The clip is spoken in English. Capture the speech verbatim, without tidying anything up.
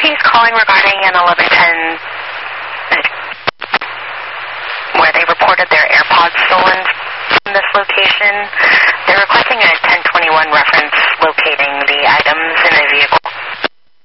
he's calling regarding an eleven ten where they reported their AirPods stolen from this location. They're requesting a ten twenty-one reference locating the items in a vehicle